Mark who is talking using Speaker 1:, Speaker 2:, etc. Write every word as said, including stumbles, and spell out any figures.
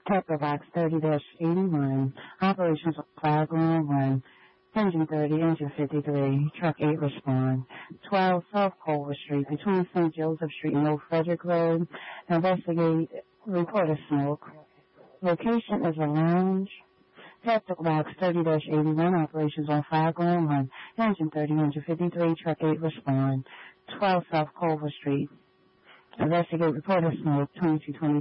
Speaker 1: Pepper Box thirty eighty-one, operations on flag on one, engine thirty, engine fifty-three, truck eight respond. twelve South Culver Street, between Saint Joseph Street and Old Frederick Road, investigate, report of smoke. Location is a lounge. Pepper Box thirty eighty-one, operations on flag on one, engine thirty, engine fifty-three, truck eight respond. twelve South Culver Street, investigate, report of smoke, twenty-two twenty.